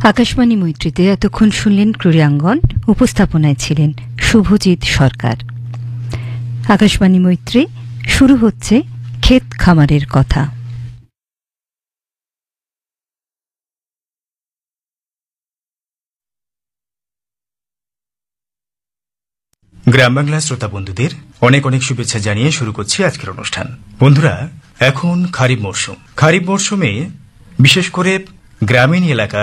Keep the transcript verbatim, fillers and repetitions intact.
আকাশবাণী মৈত্রীতে এতক্ষণ শুনলেন ক্রীড়াঙ্গন, উপস্থাপনায় ছিলেন শুভজিৎ সরকার। আকাশবাণী মৈত্রী, শুরু হচ্ছে ক্ষেত খামারের কথা। গ্রাম বাংলা শ্রোতা বন্ধুদের অনেক অনেক শুভেচ্ছা জানিয়ে শুরু করছি আজকের অনুষ্ঠান। বন্ধুরা, এখন খারিফ মরশুম। খারিফ মরশুমে বিশেষ করে গ্রামীণ এলাকা